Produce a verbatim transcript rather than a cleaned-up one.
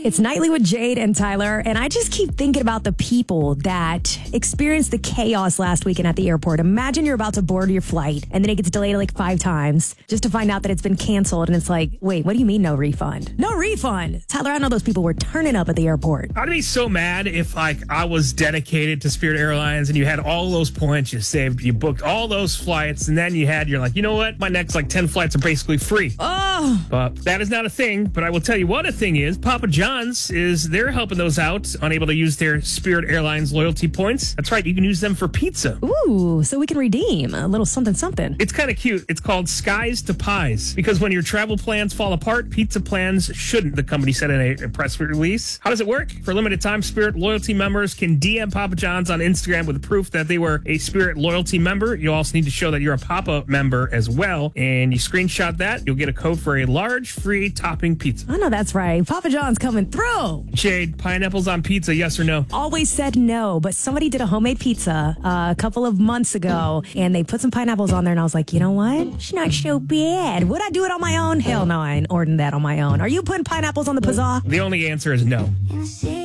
It's Nightly with Jade and Tyler, and I just keep thinking about the people that experienced the chaos last weekend at the airport. Imagine you're about to board your flight, and then it gets delayed like five times just to find out that it's been canceled, and it's like, wait, what do you mean no refund? No refund! Tyler, I know those people were turning up at the airport. I'd be so mad if like I was dedicated to Spirit Airlines and you had all those points you saved, you booked all those flights, and then you had, you're like, you know what? My next like ten flights are basically free. Oh! But that is not a thing, but I will tell you what a thing is. Papa John's is, they're helping those out, unable to use their Spirit Airlines loyalty points. That's right, you can use them for pizza. Ooh, so we can redeem a little something something. It's kind of cute. It's called Skies to Pies, because when your travel plans fall apart, pizza plans shouldn't, the company said in a, a press release. How does it work? For a limited time, Spirit loyalty members can D M Papa John's on Instagram with proof that they were a Spirit loyalty member. You also need to show that you're a Papa member as well, and you screenshot that, you'll get a code for a large free topping pizza. I know that's right. Papa John's coming through. Jade, pineapples on pizza, yes or no? Always said no, but somebody did a homemade pizza uh, a couple of months ago, and they put some pineapples on there, and I was like, you know what? It's not so bad. Would I do it on my own? Hell no, I ain't ordering that on my own. Are you putting pineapples on the pizza? The only answer is no.